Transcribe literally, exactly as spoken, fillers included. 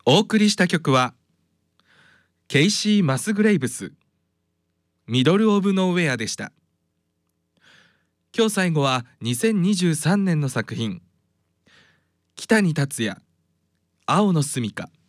お送りした曲はケイシー・マスグレイブスミドル・オブ・ノーウェアでした。今日最後はにせんにじゅうさんねんの作品、北に達也青のすみか。